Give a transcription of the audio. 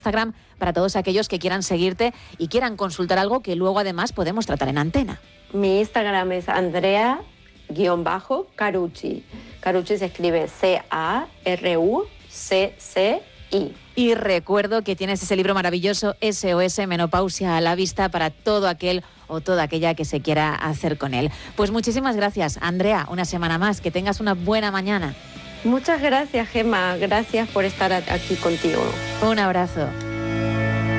Instagram para todos aquellos que quieran seguirte y quieran consultar algo que luego además podemos tratar en antena. Mi Instagram es Andrea_Carucci. Carucci se escribe Carucci. Y recuerdo que tienes ese libro maravilloso, SOS Menopausia a la vista, para todo aquel o toda aquella que se quiera hacer con él. Pues muchísimas gracias, Andrea, una semana más. Que tengas una buena mañana. Muchas gracias, Gemma. Gracias por estar aquí contigo. Un abrazo.